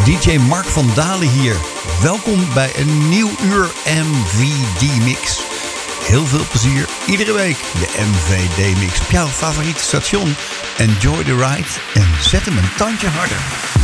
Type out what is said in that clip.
DJ Mark van Dalen hier. Welkom bij een nieuw uur MVD-mix. Heel veel plezier iedere week. De MVD-mix op jouw favoriete station. Enjoy the ride en zet hem een tandje harder.